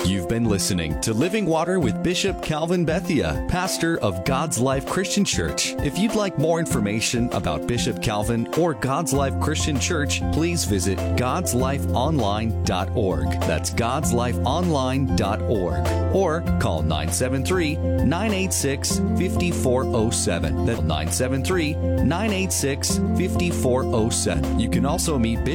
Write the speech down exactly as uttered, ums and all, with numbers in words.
You've been listening to Living Water with Bishop Calvin Bethia, pastor of God's Life Christian Church. If you'd like more information about Bishop Calvin or God's Life Christian Church, please visit gods life online dot org. That's gods life online dot org. Or call nine seven three, nine eight six, five four zero seven. That's nine seven three, nine eight six, five four zero seven. You can also meet Bishop